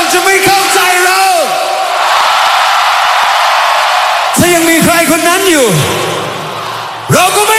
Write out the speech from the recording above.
จะไม่เข้าใจเราถ้ายังมีใครคนนั้นอยู่เราก็